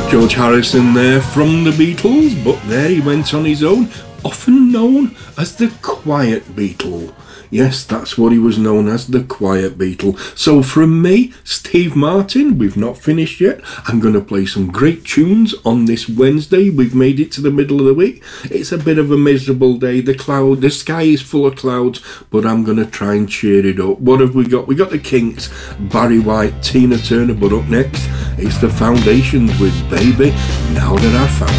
George Harrison there from the Beatles, but there he went on his own, often known as the Quiet Beatle. Yes, that's what he was known as, the Quiet Beatle. So from me, Steve Martin, we've not finished yet. I'm going to play some great tunes on this Wednesday. We've made it to the middle of the week. It's a bit of a miserable day. The sky is full of clouds, but I'm going to try and cheer it up. What have we got? We got the Kinks, Barry White, Tina Turner, but up next, it's the Foundations with Baby, Now That I've Found